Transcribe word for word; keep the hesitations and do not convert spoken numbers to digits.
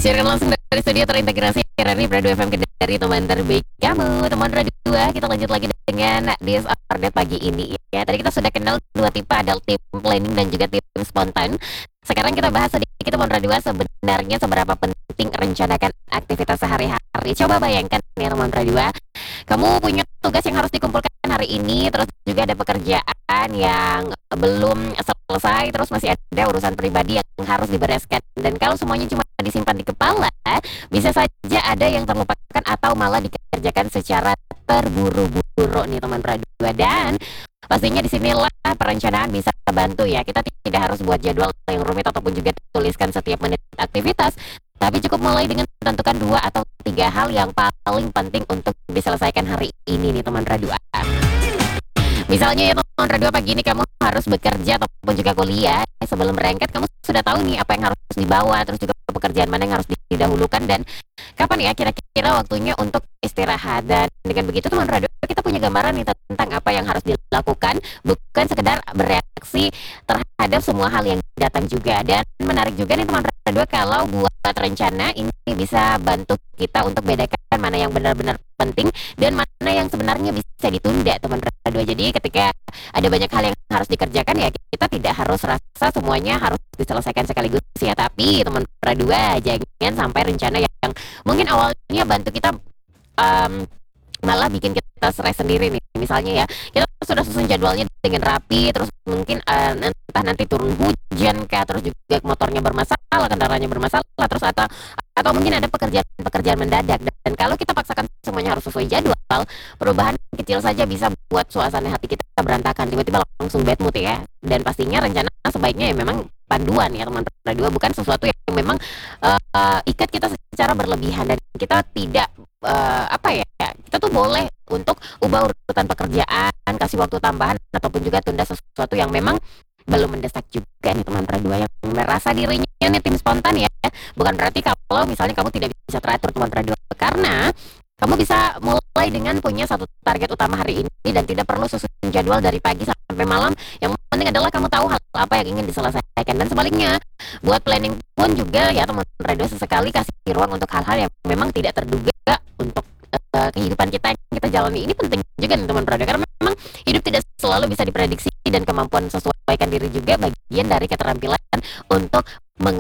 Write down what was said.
Disiarkan langsung dari studio terintegrasi R R I Radio F M dari teman terbaik kamu, teman radio dua. Kita lanjut lagi dengan This Update pagi ini ya. Tadi kita sudah kenal dua tipe, ada tim planning dan juga tim spontan. Sekarang kita bahas sedikit teman radio dua, sebenarnya seberapa penting rencanakan aktivitas sehari-hari. Coba bayangkan nih teman radio dua, kamu punya tugas yang harus dikumpulkan hari ini, terus juga ada pekerjaan yang belum selesai, terus masih ada urusan pribadi yang harus dibereskan. Dan kalau semuanya cuma disimpan di kepala, bisa saja ada yang terlupakan atau malah dikerjakan secara terburu-buru nih teman radio. Dan pastinya disinilah perencanaan bisa bantu ya. Kita tidak harus buat jadwal yang rumit ataupun juga tuliskan setiap menit aktivitas, tapi cukup mulai dengan tentukan dua atau tiga hal yang paling penting untuk diselesaikan hari ini nih teman radio. Misalnya ya teman radio, pagi ini kamu harus bekerja ataupun juga kuliah. Sebelum berangkat kamu sudah tahu nih apa yang harus dibawa, terus juga pekerjaan mana yang harus didahulukan, dan kapan ya kira-kira waktunya untuk istirahat. Dan dengan begitu teman radio, kita punya gambaran nih tentang apa yang harus dilakukan, bukan sekedar bereaksi terhadap semua hal yang datang juga. Dan menarik juga nih teman radio, kalau buat rencana ini bisa bantu kita untuk bedakan mana yang benar-benar penting dan mana yang sebenarnya bisa ditunda teman radio. Jadi ketika ada banyak hal yang harus dikerjakan ya, kita tidak harus rasa semuanya harus diselesaikan sekaligus ya. Tapi teman radio, jangan sampai rencana yang mungkin awalnya bantu kita um, malah bikin kita stres sendiri nih. Misalnya ya, kita sudah susun jadwalnya dengan rapi, terus mungkin uh, entah nanti turun hujan kah, terus juga motornya bermasalah, kendaraannya bermasalah, terus atau atau mungkin ada pekerjaan-pekerjaan mendadak. Dan kalau kita paksakan semuanya harus sesuai jadwal, perubahan kecil saja bisa buat suasana hati kita berantakan, tiba-tiba langsung bad mood ya. Dan pastinya rencana sebaiknya ya memang panduan ya teman radio, bukan sesuatu yang memang uh, uh, ikat kita secara berlebihan. Dan kita tidak uh, apa ya, kita tuh boleh untuk ubah urutan pekerjaan, kasih waktu tambahan, ataupun juga tunda sesuatu yang memang belum mendesak juga nih teman radio yang merasa dirinya nih tim spontan ya. Bukan berarti kalau misalnya kamu tidak bisa teratur teman radio, karena kamu bisa mulai dengan punya satu target utama hari ini dan tidak perlu susun jadwal dari pagi sampai malam. Yang penting adalah kamu tahu hal apa yang ingin diselesaikan. Dan sebaliknya, buat planning pun juga ya teman radio, sesekali kasih ruang untuk hal-hal yang memang tidak terduga untuk uh, kehidupan kita yang kita jalani. Ini penting juga nih teman radio, karena memang hidup tidak selalu bisa diprediksi, dan kemampuan sesuaikan diri juga bagian dari keterampilan untuk